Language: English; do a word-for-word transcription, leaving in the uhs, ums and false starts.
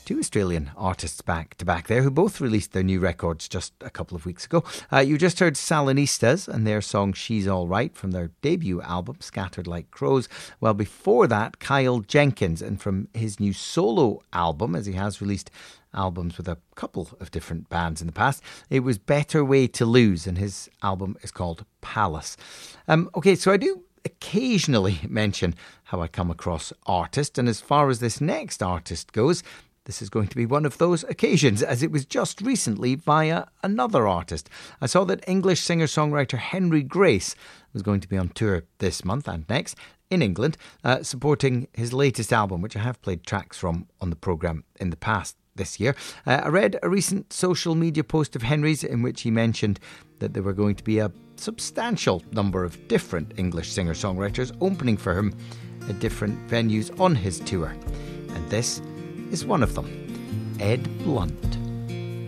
Two Australian artists back to back there who both released their new records just a couple of weeks ago. Uh, you just heard Salonistas and their song She's All Right from their debut album Scattered Like Crows. Well, before that, Kyle Jenkins, and from his new solo album, as he has released albums with a couple of different bands in the past, it was Better Way to Lose, and his album is called Palace. Um, okay, so I do occasionally mention how I come across artists, and as far as this next artist goes, this is going to be one of those occasions, as it was just recently via another artist. I saw that English singer-songwriter Henry Grace was going to be on tour this month and next in England, uh, supporting his latest album, which I have played tracks from on the programme in the past this year. Uh, I read a recent social media post of Henry's in which he mentioned that there were going to be a substantial number of different English singer-songwriters opening for him at different venues on his tour. And this is one of them, Ed Blunt.